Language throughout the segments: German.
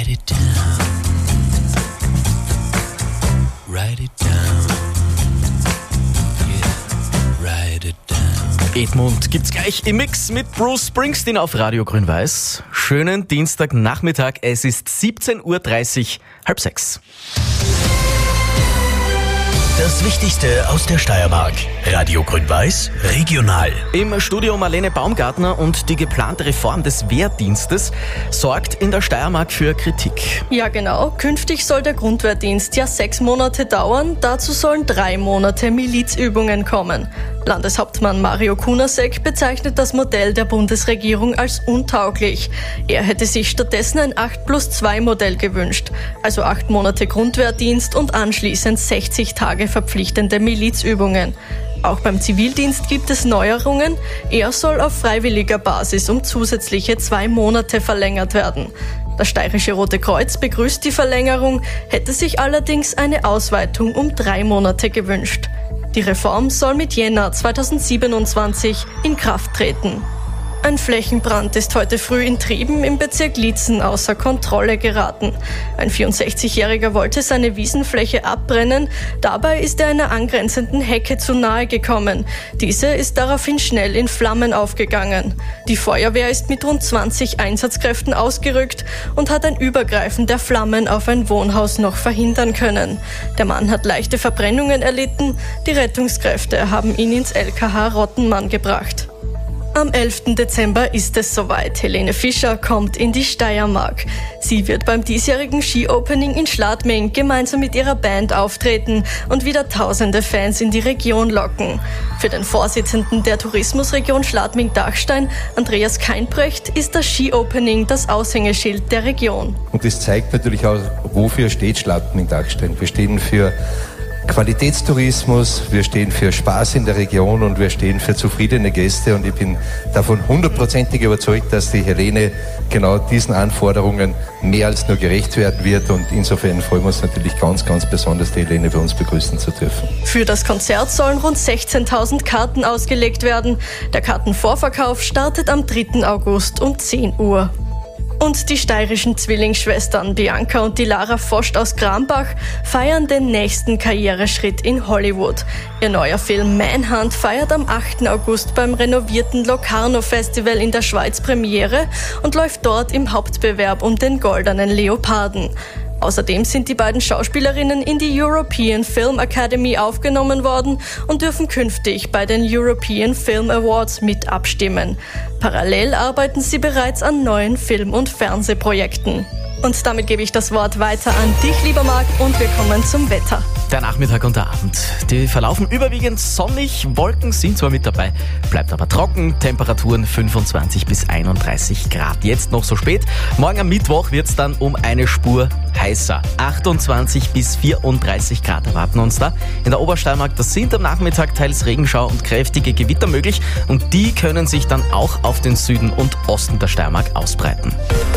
Write it down. Write it down. Yeah, write it down. Edmund gibt's gleich im Mix mit Bruce Springsteen auf Radio Grün-Weiß. Schönen Dienstagnachmittag, es ist 17.30 Uhr, 5:30. Das Wichtigste aus der Steiermark. Radio Grün-Weiß, regional. Im Studio Marlene Baumgartner und die geplante Reform des Wehrdienstes sorgt in der Steiermark für Kritik. Ja genau, künftig soll der Grundwehrdienst ja 6 Monate dauern, dazu sollen 3 Monate Milizübungen kommen. Landeshauptmann Mario Kunasek bezeichnet das Modell der Bundesregierung als untauglich. Er hätte sich stattdessen ein 8+2 Modell gewünscht, also 8 Monate Grundwehrdienst und anschließend 60 Tage verpflichtende Milizübungen. Auch beim Zivildienst gibt es Neuerungen. Er soll auf freiwilliger Basis um zusätzliche 2 Monate verlängert werden. Das Steirische Rote Kreuz begrüßt die Verlängerung, hätte sich allerdings eine Ausweitung um 3 Monate gewünscht. Die Reform soll mit Jänner 2027 in Kraft treten. Ein Flächenbrand ist heute früh in Trieben im Bezirk Liezen außer Kontrolle geraten. Ein 64-Jähriger wollte seine Wiesenfläche abbrennen, dabei ist er einer angrenzenden Hecke zu nahe gekommen. Diese ist daraufhin schnell in Flammen aufgegangen. Die Feuerwehr ist mit rund 20 Einsatzkräften ausgerückt und hat ein Übergreifen der Flammen auf ein Wohnhaus noch verhindern können. Der Mann hat leichte Verbrennungen erlitten, die Rettungskräfte haben ihn ins LKH Rottenmann gebracht. Am 11. Dezember ist es soweit. Helene Fischer kommt in die Steiermark. Sie wird beim diesjährigen Ski-Opening in Schladming gemeinsam mit ihrer Band auftreten und wieder tausende Fans in die Region locken. Für den Vorsitzenden der Tourismusregion Schladming-Dachstein, Andreas Keinbrecht, ist das Ski-Opening das Aushängeschild der Region. Und das zeigt natürlich auch, wofür steht Schladming-Dachstein. Wir stehen für Qualitätstourismus, wir stehen für Spaß in der Region und wir stehen für zufriedene Gäste und ich bin davon 100% überzeugt, dass die Helene genau diesen Anforderungen mehr als nur gerecht werden wird und insofern freuen wir uns natürlich ganz, ganz besonders, die Helene bei uns begrüßen zu dürfen. Für das Konzert sollen rund 16.000 Karten ausgelegt werden. Der Kartenvorverkauf startet am 3. August um 10 Uhr. Und die steirischen Zwillingsschwestern Bianca und die Lara Vost aus Grambach feiern den nächsten Karriereschritt in Hollywood. Ihr neuer Film Manhunt feiert am 8. August beim renovierten Locarno Festival in der Schweiz Premiere und läuft dort im Hauptbewerb um den Goldenen Leoparden. Außerdem sind die beiden Schauspielerinnen in die European Film Academy aufgenommen worden und dürfen künftig bei den European Film Awards mit abstimmen. Parallel arbeiten sie bereits an neuen Film- und Fernsehprojekten. Und damit gebe ich das Wort weiter an dich, lieber Marc, und wir kommen zum Wetter. Der Nachmittag und der Abend, die verlaufen überwiegend sonnig, Wolken sind zwar mit dabei, bleibt aber trocken, Temperaturen 25 bis 31 Grad. Jetzt noch so spät, morgen am Mittwoch wird es dann um eine Spur heißer. 28 bis 34 Grad erwarten uns da. In der Obersteiermark, das sind am Nachmittag teils Regenschau und kräftige Gewitter möglich und die können sich dann auch auf den Süden und Osten der Steiermark ausbreiten.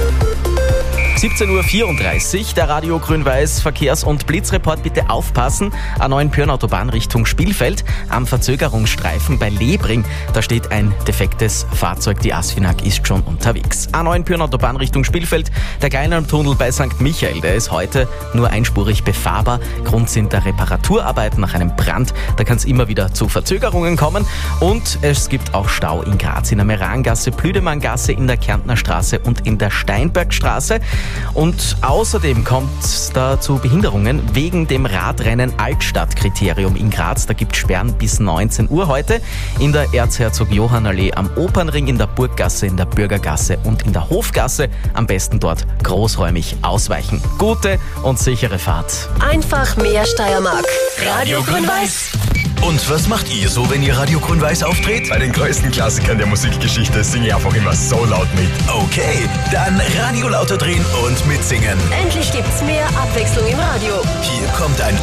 17.34 Uhr, der Radio Grün-Weiß Verkehrs- und Blitzreport. Bitte aufpassen, A9 Pyrn-Autobahn Richtung Spielfeld. Am Verzögerungsstreifen bei Lebring, da steht ein defektes Fahrzeug. Die Asfinag ist schon unterwegs. A9 Pyrn-Autobahn Richtung Spielfeld. Der Kleinalm-Tunnel bei St. Michael, der ist heute nur einspurig befahrbar. Grund sind der Reparaturarbeiten nach einem Brand. Da kann es immer wieder zu Verzögerungen kommen. Und es gibt auch Stau in Graz in der Merangasse, Plüdemanngasse, in der Kärntner Straße und in der Steinbergstraße. Und außerdem kommt es da zu Behinderungen wegen dem Radrennen Altstadtkriterium in Graz. Da gibt es Sperren bis 19 Uhr heute in der Erzherzog-Johann-Allee, am Opernring, in der Burggasse, in der Bürgergasse und in der Hofgasse. Am besten dort großräumig ausweichen. Gute und sichere Fahrt. Einfach mehr Steiermark. Radio Grün-Weiß. Und was macht ihr so, wenn ihr Radio Grün-Weiß auftritt? Bei den größten Klassikern der Musikgeschichte singe ich einfach immer so laut mit. Okay, dann Radio lauter drehen und mitsingen. Endlich gibt's mehr Abwechslung im Radio. Hier kommt ein